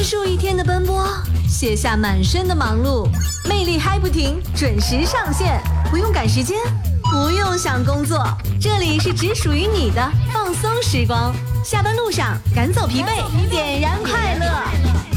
束一天的奔波，卸下满身的忙碌，魅力嗨不停，准时上线，不用赶时间，不用想工作，这里是只属于你的放松时光。下班路上赶走疲惫，点燃快乐。